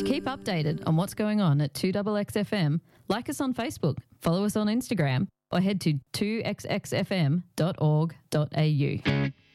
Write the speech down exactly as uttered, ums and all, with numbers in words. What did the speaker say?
keep updated on what's going on at two X X F M, like us on Facebook, follow us on Instagram, or head to two x x f m dot org dot a u.